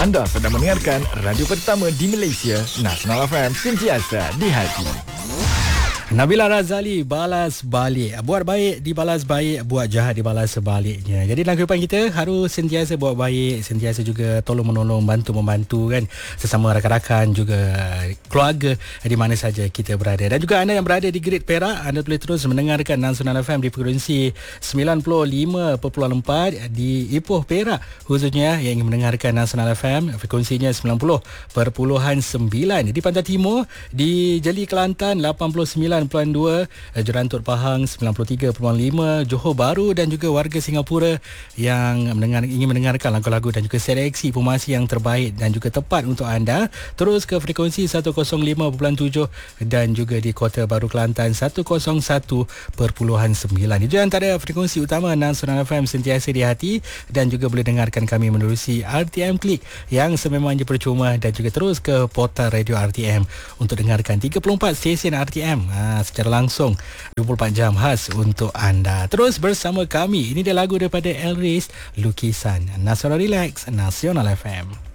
Anda sedang mendengarkan radio pertama di Malaysia, Nasional FM, sentiasa di hati. Nabila Razali balas balik. Buat baik dibalas baik, buat jahat dibalas sebaliknya. Jadi dalam kehidupan kita harus sentiasa buat baik, sentiasa juga tolong menolong, bantu-membantu kan sesama rakan-rakan, juga keluarga di mana saja kita berada. Dan juga anda yang berada di Great Perak, anda boleh terus mendengarkan Nasional FM di frekuensi 95.4 di Ipoh Perak, khususnya yang ingin mendengarkan Nasional FM frekuensinya 90.9 di Pantai Timur, di Jeli Kelantan 89.2, Jerantut Pahang 93.5, Johor Bahru, dan juga warga Singapura yang ingin mendengarkan lagu-lagu dan juga seleksi informasi yang terbaik dan juga tepat untuk anda, terus ke frekuensi 105.7 dan juga di Kota Baru Kelantan 101.9. Itu antara frekuensi utama Nasional FM sentiasa di hati, dan juga boleh dengarkan kami menerusi RTM Klik yang sememangnya percuma, dan juga terus ke portal radio RTM untuk dengarkan 34 stesen RTM secara langsung 24 jam khas untuk anda. Terus bersama kami, ini dia lagu daripada Elris, Lukisan. Nasional Relax, Nasional FM.